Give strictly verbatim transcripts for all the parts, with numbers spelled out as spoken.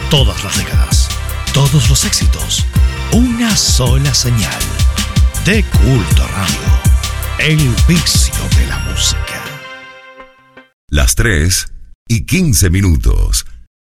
Todas las décadas, todos los éxitos, una sola señal. De Culto Radio, el vicio de la música. Las tres y quince minutos.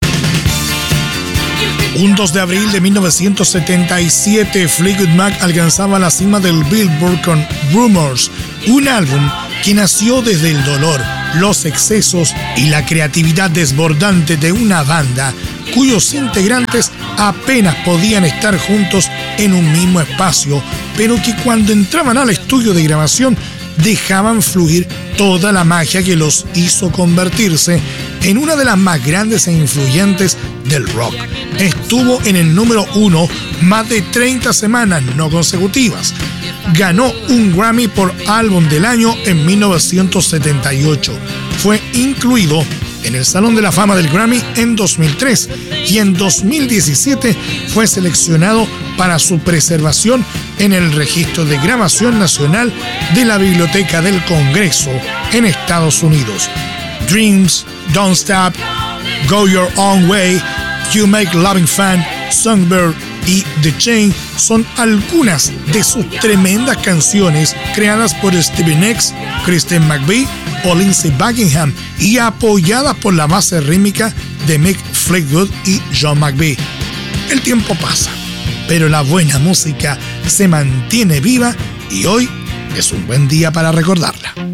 Un dos de abril de mil novecientos setenta y siete, Fleetwood Mac alcanzaba la cima del Billboard con Rumors, un álbum que nació desde el dolor, los excesos y la creatividad desbordante de una banda cuyos integrantes apenas podían estar juntos en un mismo espacio, pero que cuando entraban al estudio de grabación dejaban fluir toda la magia que los hizo convertirse en una de las más grandes e influyentes del rock. Estuvo en el número uno más de treinta semanas no consecutivas. Ganó un Grammy por Álbum del Año en mil novecientos setenta y ocho. Fue incluido en el Salón de la Fama del Grammy en dos mil tres y en dos mil diecisiete fue seleccionado para su preservación en el Registro de Grabación Nacional de la Biblioteca del Congreso en Estados Unidos. Dreams, Don't Stop, Go Your Own Way, You Make Loving Fun, Songbird y The Chain son algunas de sus tremendas canciones creadas por Stevie Nicks, Kristen McVie o Lindsey Buckingham y apoyadas por la base rítmica de Mick Fleetwood y John McVie. El tiempo pasa, pero la buena música se mantiene viva y hoy es un buen día para recordarla.